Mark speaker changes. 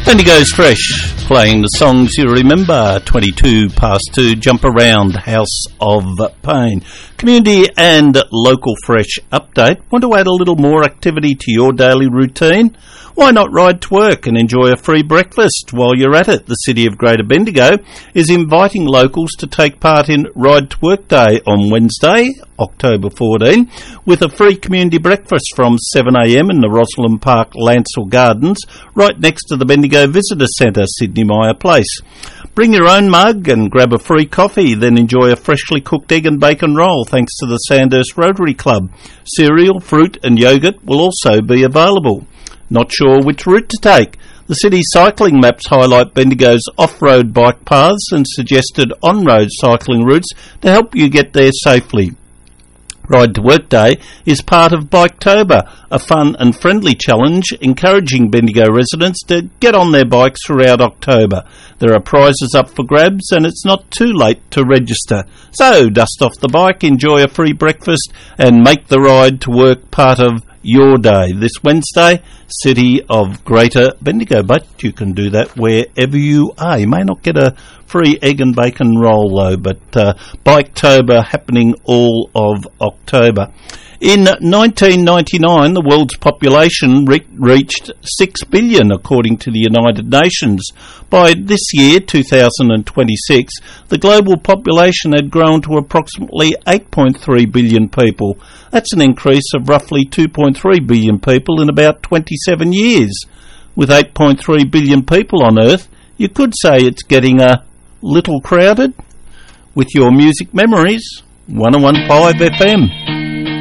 Speaker 1: Bendigo's Fresh, playing the songs you remember. 22 past 2, Jump Around, House of Pain. Community and local Fresh update. Want to add a little more activity to your daily routine? Why not ride to work and enjoy a free breakfast while you're at it? The City of Greater Bendigo is inviting locals to take part in Ride to Work Day on Wednesday, October 14, with a free community breakfast from 7am in the Rosalind Park Lancel Gardens, right next to the Bendigo Visitor Centre, Sydney Meyer Place. Bring your own mug and grab a free coffee, then enjoy a freshly cooked egg and bacon roll thanks to the Sandhurst Rotary Club. Cereal, fruit and yoghurt will also be available. Not sure which route to take? The city cycling maps highlight Bendigo's off-road bike paths and suggested on-road cycling routes to help you get there safely. Ride to Work Day is part of Biketober, a fun and friendly challenge encouraging Bendigo residents to get on their bikes throughout October. There are prizes up for grabs and it's not too late to register. So dust off the bike, enjoy a free breakfast and make the ride to work part of your day. This Wednesday, City of Greater Bendigo, but you can do that wherever you are. You may not get a free egg and bacon roll though, but Biketober happening all of October. In 1999, the world's population reached 6 billion, according to the United Nations. By this year, 2026, the global population had grown to approximately 8.3 billion people. That's an increase of roughly 2.3 billion people in about 27 years. With 8.3 billion people on Earth, you could say it's getting a little crowded. With your music memories, 101.5 FM.